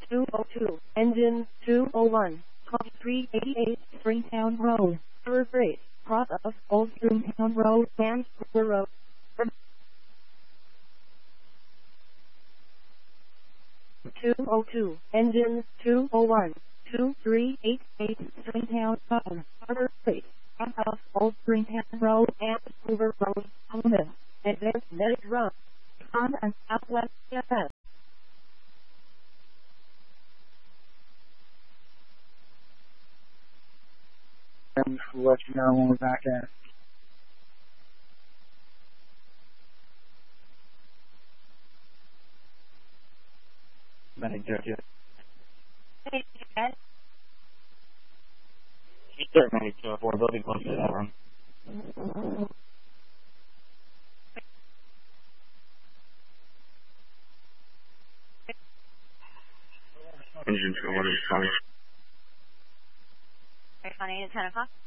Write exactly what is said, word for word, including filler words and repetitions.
two oh two, engine two oh one, three eighty-eight, Springtown Road, River Freight, cross of Old Springtown Road, Vancouver Road. two oh two, engine two oh one, two three eight eight, Springtown Road, River Freight, cross of Old Springtown Road, Vancouver Road, Columbus, Advanced Medic Road, on and Southwest F S. And we'll let you know when we're back at. Medic Joe. Hey, guys. Sure, Medic Joe. Affordability close to that room. Engine two oh one is coming. Are you calling at ten o'clock?